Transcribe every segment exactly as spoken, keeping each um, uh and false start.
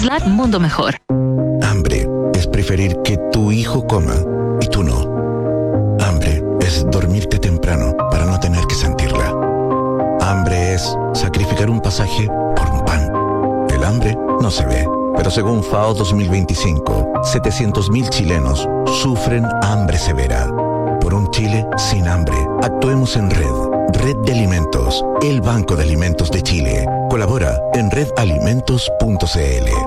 Slack Mundo Mejor. Hambre es preferir que tu hijo coma y tú no. Hambre es dormirte temprano para no tener que sentirla. Hambre es sacrificar un pasaje por un pan. El hambre no se ve, pero según FAO dos mil veinticinco, setecientos mil chilenos sufren hambre severa. Por un Chile sin hambre, actuemos en red. Red de Alimentos, el Banco de Alimentos de Chile. Colabora en red alimentos punto c l.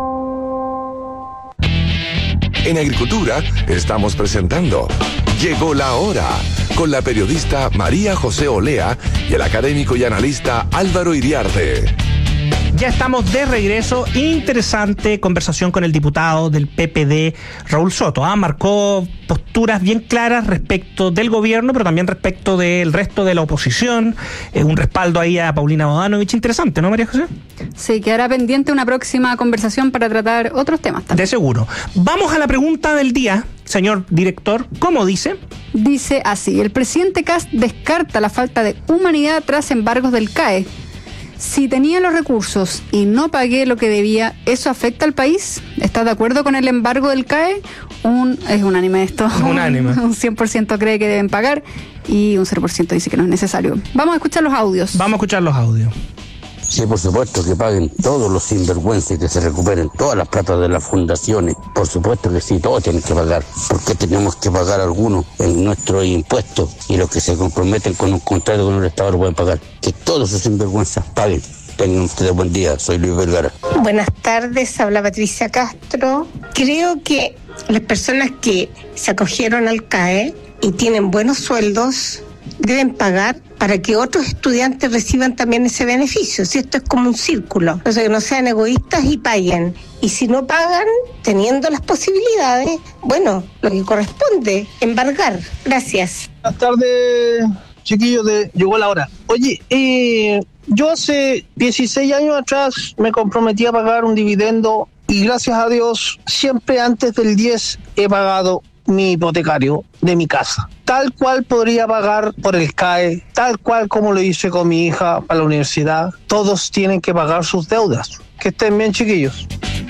En Agricultura estamos presentando Llegó la Hora, con la periodista María José Olea y el académico y analista Álvaro Iriarte. Ya estamos de regreso. Interesante conversación con el diputado del P P D, Raúl Soto. ¿ah? Marcó posturas bien claras respecto del gobierno, pero también respecto del resto de la oposición. Eh, un respaldo ahí a Paulina Bodanovich. Interesante, ¿no, María José? Sí, quedará pendiente una próxima conversación para tratar otros temas también. De seguro. Vamos a la pregunta del día, señor director. ¿Cómo dice? Dice así: el presidente Kast descarta la falta de humanidad tras embargos del C A E. Si tenía los recursos y no pagué lo que debía, ¿eso afecta al país? ¿Estás de acuerdo con el embargo del C A E? Un, es unánime esto. Unánime. Un, un cien por ciento cree que deben pagar y un cero por ciento dice que no es necesario. Vamos a escuchar los audios. Vamos a escuchar los audios. Sí, por supuesto, que paguen todos los sinvergüenzas y que se recuperen todas las platas de las fundaciones. Por supuesto que sí, todos tienen que pagar. ¿Por qué tenemos que pagar algunos en nuestros impuestos? Y los que se comprometen con un contrato con el Estado lo pueden pagar. Que todos esos sinvergüenzas paguen. Tengan ustedes buen día, soy Luis Vergara. Buenas tardes, habla Patricia Castro. Creo que las personas que se acogieron al C A E y tienen buenos sueldos deben pagar para que otros estudiantes reciban también ese beneficio. Si esto es como un círculo, entonces que no sean egoístas y paguen. Y si no pagan, teniendo las posibilidades, bueno, lo que corresponde, embargar. Gracias. Buenas tardes, chiquillos de Llegó la Hora. Oye, eh, yo hace dieciséis años atrás me comprometí a pagar un dividendo y gracias a Dios siempre antes del diez he pagado mi hipotecario de mi casa, tal cual podría pagar por el C A E, tal cual como lo hice con mi hija para la universidad. Todos tienen que pagar sus deudas. Que estén bien, chiquillos.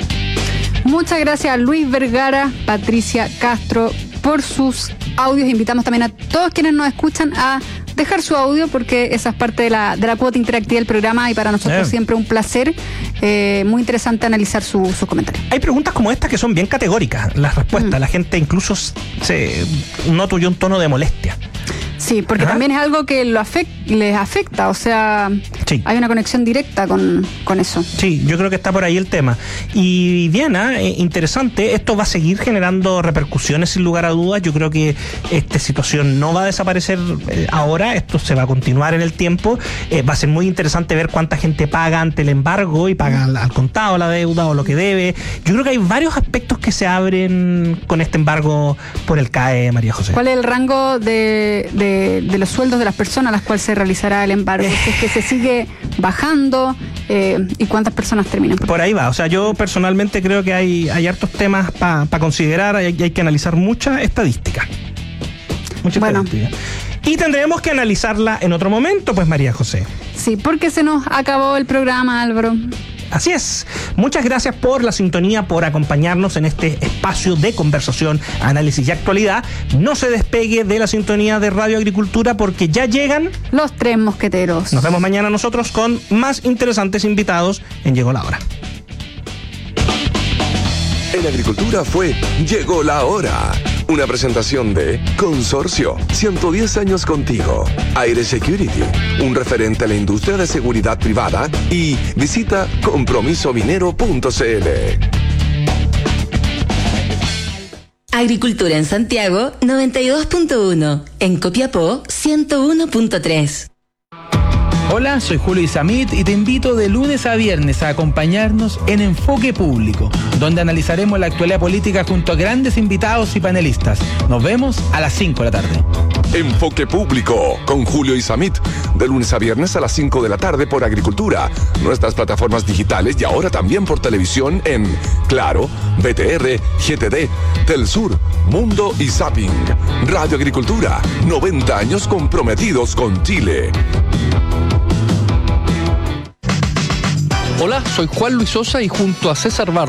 Muchas gracias a Luis Vergara, Patricia Castro por sus audios. Invitamos también a todos quienes nos escuchan a dejar su audio, porque esa es parte de la, de la cuota interactiva del programa y para nosotros eh. siempre un placer. Eh, muy interesante analizar su, sus comentarios. Hay preguntas como esta que son bien categóricas, las respuestas. Mm. La gente incluso se noto yo un tono de molestia. Sí, porque ¿Ah? también es algo que lo afect, les afecta, o sea, sí. hay una conexión directa con, con eso. Sí, yo creo que está por ahí el tema. Y Diana, eh, interesante, esto va a seguir generando repercusiones sin lugar a dudas. Yo creo que esta situación no va a desaparecer eh, ahora, esto se va a continuar en el tiempo. Eh, va a ser muy interesante ver cuánta gente paga ante el embargo y paga al, al contado la deuda o lo que debe. Yo creo que hay varios aspectos que se abren con este embargo por el C A E, María José. ¿Cuál es el rango de... de de los sueldos de las personas a las cuales se realizará el embargo? Si es que se sigue bajando eh, y cuántas personas terminan. Por ahí va, o sea, yo personalmente creo que hay, hay hartos temas para pa considerar, hay, hay que analizar mucha estadística. Mucha bueno. estadística. Y tendremos que analizarla en otro momento, pues, María José. Sí, porque se nos acabó el programa, Álvaro. Así es. Muchas gracias por la sintonía, por acompañarnos en este espacio de conversación, análisis y actualidad. No se despegue de la sintonía de Radio Agricultura porque ya llegan los tres mosqueteros. Nos vemos mañana nosotros con más interesantes invitados en Llegó la Hora. En Agricultura fue Llegó la Hora. Una presentación de Consorcio, ciento diez años contigo. Aire Security, un referente a la industria de seguridad privada. Y visita compromiso minero punto c l. Agricultura en Santiago, noventa y dos punto uno. En Copiapó, ciento uno punto tres. Hola, soy Julio Isamit y te invito de lunes a viernes a acompañarnos en Enfoque Público, donde analizaremos la actualidad política junto a grandes invitados y panelistas. Nos vemos a las cinco de la tarde. Enfoque Público con Julio Isamit, de lunes a viernes a las cinco de la tarde por Agricultura, nuestras plataformas digitales y ahora también por televisión en Claro, B T R, G T D, Telsur, Mundo y Zapping. Radio Agricultura, noventa años comprometidos con Chile. Hola, soy Juan Luis Sosa y junto a César Barro